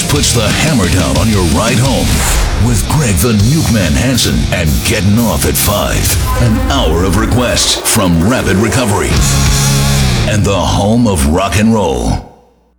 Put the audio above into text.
puts the hammer down on your ride home with Greg the Nukeman Hansen and Getting Off at 5. An hour of requests from Rapid Recovery and the home of rock and roll.